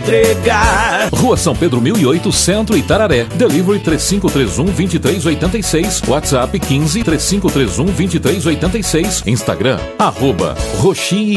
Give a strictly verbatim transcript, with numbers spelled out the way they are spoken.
entregar. Rua São Pedro mil e oito, Centro, Itararé. Delivery três cinco três um, dois três oito seis. WhatsApp quinze, três cinco três um, dois três oito seis. Instagram, arroba Roxinho